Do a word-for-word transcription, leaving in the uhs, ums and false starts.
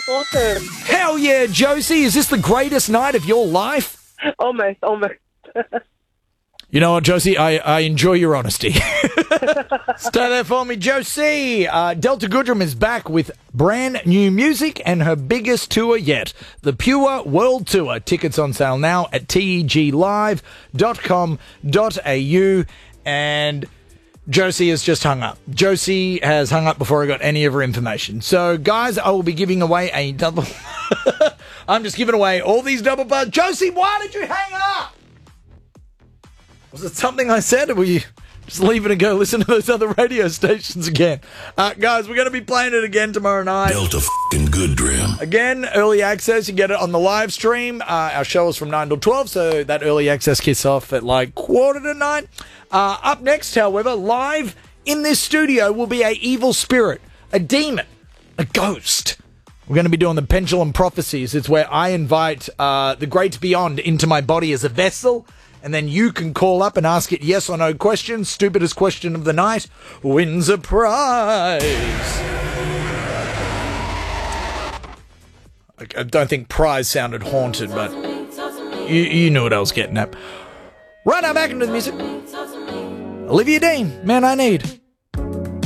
was awesome. Hell yeah, Josie. Is this the greatest night of your life? Almost, almost. You know what, Josie? I, I enjoy your honesty. Stay there for me, Josie. Uh, Delta Goodrum is back with brand new music and her biggest tour yet, the Pure World Tour. Tickets on sale now at T E G live dot com dot A U. And Josie has just hung up. Josie has hung up before I got any of her information. So, guys, I will be giving away a double... I'm just giving away all these double bars. Josie, why did you hang up? Was it something I said, or were you just leaving and go listen to those other radio stations again? Uh, guys, we're going to be playing it again tomorrow night. Delta f***ing Goodrum. Again, early access. You get it on the live stream. Uh, our show is from nine till twelve, so that early access kicks off at like quarter to nine. Uh, up next, however, live in this studio will be a evil spirit, a demon, a ghost. We're going to be doing the Pendulum Prophecies. It's where I invite uh, the great beyond into my body as a vessel, and then you can call up and ask it yes or no questions. Stupidest question of the night wins a prize. I don't think prize sounded haunted, but you, you knew what I was getting at. Right now, back into the music. Olivia Dean, Man I Need.